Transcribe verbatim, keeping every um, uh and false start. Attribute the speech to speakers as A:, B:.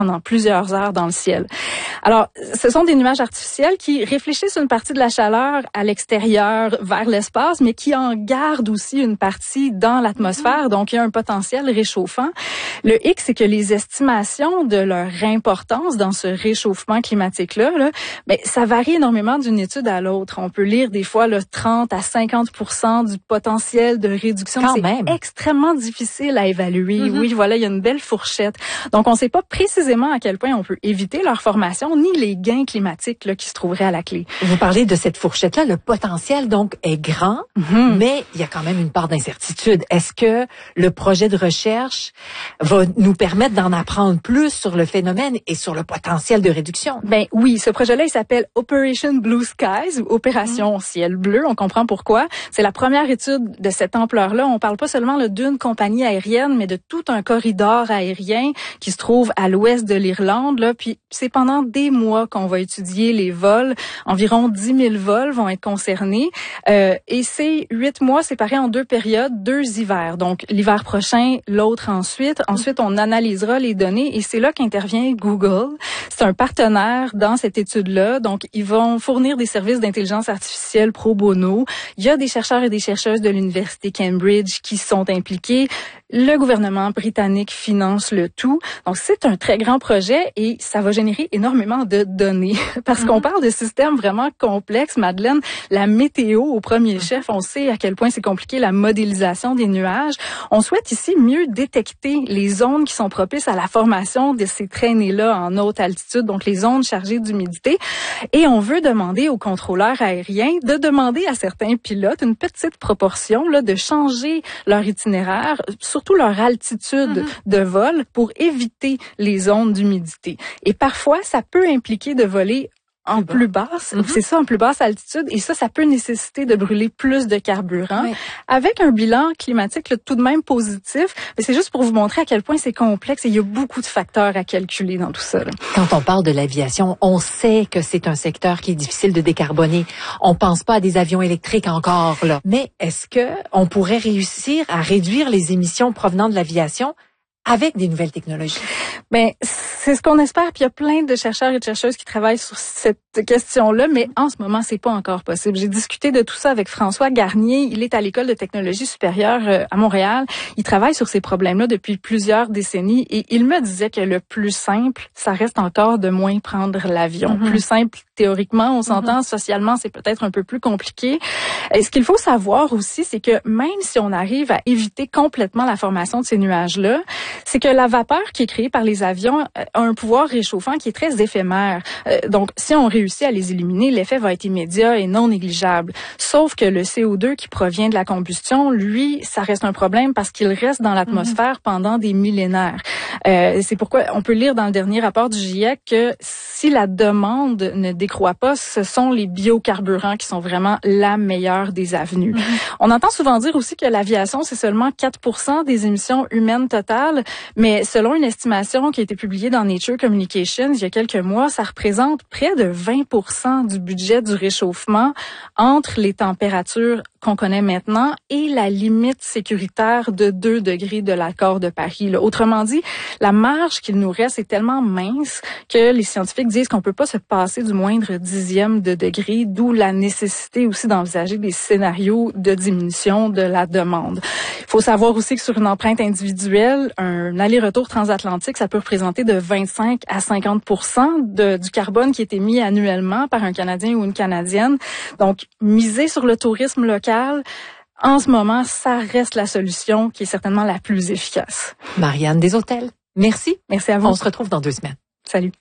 A: pendant plusieurs heures dans le ciel. Alors, ce sont des nuages artificiels qui réfléchissent une partie de la chaleur à l'extérieur vers l'espace, mais qui en gardent aussi une partie dans l'atmosphère, donc il y a un potentiel réchauffant. Le hic, c'est que les estimations de leur importance dans ce réchauffement climatique-là, là, ben, ça varie énormément d'une étude à l'autre. On peut lire des fois là, trente à cinquante pour cent du potentiel de réduction.
B: Quand
A: c'est
B: même.
A: extrêmement difficile à évaluer. Mm-hmm. Oui, voilà, il y a une belle fourchette. Donc, on ne sait pas précisément à quel point on peut éviter leur formation, ni les gains climatiques là, qui se trouveraient à la clé.
B: Vous parlez de cette fourchette-là, le potentiel donc est grand, mm-hmm. mais il y a quand même une part d'incertitude. Est-ce que le projet de recherche va nous permettre d'en apprendre plus sur le phénomène et sur le potentiel de réduction?
A: Ben oui, ce projet-là, il s'appelle Operation Blue Skies, ou Opération mm-hmm. Ciel Bleu. On comprend pourquoi. C'est la première étude de cette ampleur-là. On parle pas seulement là, d'une compagnie aérienne, mais de tout un corridor aérien qui se trouve à l'ouest de l'Irlande. Là. Puis c'est pendant des mois qu'on va étudier les vols. Environ dix mille vols vont être concernés. Euh, et ces huit mois séparés en deux périodes, deux hivers. Donc l'hiver prochain, l'autre ensuite. Ensuite, on analysera les données et c'est là qu'intervient Google. C'est un partenaire dans cette étude-là. Donc, ils vont fournir des services d'intelligence artificielle pro bono. Il y a des chercheurs et des chercheuses de l'Université Cambridge qui sont impliqués. Le gouvernement britannique finance le tout. Donc, c'est un très grand projet et ça va générer énormément de données. Parce mm-hmm. qu'on parle de systèmes vraiment complexes. Madeleine, la météo au premier mm-hmm. chef, on sait à quel point c'est compliqué la modélisation des nuages. On souhaite ici mieux détecter les zones qui sont propices à la formation de ces traînées-là en haute altitude, donc les zones chargées d'humidité. Et on veut demander aux contrôleurs aériens de demander à certains pilotes une petite proportion là, de changer leur itinéraire, surtout leur altitude mm-hmm. de vol, pour éviter les zones d'humidité. Et parfois, ça peut impliquer de voler en plus basse, mm-hmm. c'est ça, en plus basse altitude, et ça, ça peut nécessiter de brûler plus de carburant, oui. avec un bilan climatique là, tout de même positif. Mais c'est juste pour vous montrer à quel point c'est complexe et il y a beaucoup de facteurs à calculer dans tout ça. Là.
B: Quand on parle de l'aviation, on sait que c'est un secteur qui est difficile de décarboner. On pense pas à des avions électriques encore là. Mais est-ce que on pourrait réussir à réduire les émissions provenant de l'aviation avec des nouvelles technologies?
A: Ben, c'est ce qu'on espère. Puis il y a plein de chercheurs et de chercheuses qui travaillent sur cette question-là, mais en ce moment, c'est pas encore possible. J'ai discuté de tout ça avec François Garnier. Il est à l'École de technologie supérieure à Montréal. Il travaille sur ces problèmes-là depuis plusieurs décennies et il me disait que le plus simple, ça reste encore de moins prendre l'avion. Mm-hmm. Plus simple théoriquement, on s'entend. Mm-hmm. Socialement, c'est peut-être un peu plus compliqué. Et ce qu'il faut savoir aussi, c'est que même si on arrive à éviter complètement la formation de ces nuages-là, c'est que la vapeur qui est créée par les avions a un pouvoir réchauffant qui est très éphémère. Euh, donc, si on réussit à les éliminer, l'effet va être immédiat et non négligeable. Sauf que le C O deux qui provient de la combustion, lui, ça reste un problème parce qu'il reste dans l'atmosphère mm-hmm. pendant des millénaires. Euh, c'est pourquoi on peut lire dans le dernier rapport du GIEC que si la demande ne décroît pas, ce sont les biocarburants qui sont vraiment la meilleure des avenues. Mm-hmm. On entend souvent dire aussi que l'aviation, c'est seulement quatre pour cent des émissions humaines totales, mais selon une estimation qui a été publiée dans Nature Communications il y a quelques mois, ça représente près de vingt pour cent du budget du réchauffement entre les températures qu'on connaît maintenant et la limite sécuritaire de deux degrés de l'accord de Paris. Là. Autrement dit, la marge qu'il nous reste est tellement mince que les scientifiques disent qu'on peut pas se passer du moindre dixième de degré, d'où la nécessité aussi d'envisager des scénarios de diminution de la demande. Il faut savoir aussi que sur une empreinte individuelle, un aller-retour transatlantique, ça peut représenter de vingt-cinq à cinquante pour cent de, du carbone qui est émis annuellement par un Canadien ou une Canadienne. Donc, miser sur le tourisme local, en ce moment, ça reste la solution qui est certainement la plus efficace.
B: Marianne Deshôtels, merci.
A: Merci à vous.
B: On se retrouve dans deux semaines.
A: Salut.